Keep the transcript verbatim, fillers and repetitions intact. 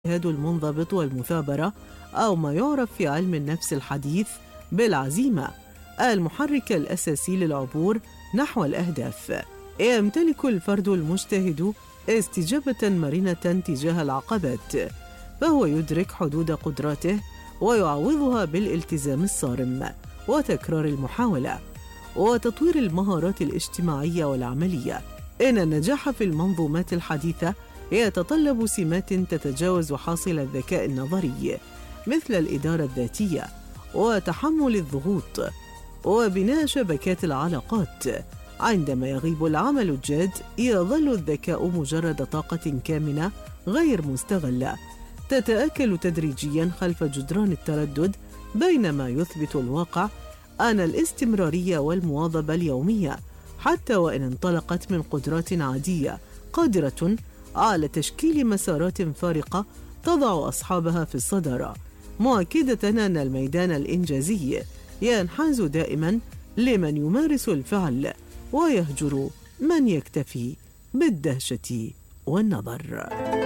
الاجتهاد المنضبط والمثابرة، أو ما يعرف في علم النفس الحديث بالعزيمة، المحرك الأساسي للعبور نحو الأهداف. يمتلك الفرد المجتهد استجابة مرنة تجاه العقبات، فهو يدرك حدود قدراته ويعوضها بالالتزام الصارم وتكرار المحاولة وتطوير المهارات الاجتماعية والعملية. إن النجاح في المنظومات الحديثة يتطلب سمات تتجاوز حاصل الذكاء النظري، مثل الإدارة الذاتية وتحمل الضغوط وبناء شبكات العلاقات. عندما يغيب العمل الجاد، يظل الذكاء مجرد طاقة كامنة غير مستغلة تتآكل تدريجياً خلف جدران التردد، بينما يثبت الواقع أن الاستمرارية والمواظبة اليومية، حتى وإن انطلقت من قدرات عادية، قادرة على تشكيل مسارات فارقة تضع أصحابها في الصدارة، مؤكدة أن الميدان الإنجازي ينحاز دائماً لمن يمارس الفعل ويهجر من يكتفي بالدهشة والنظر.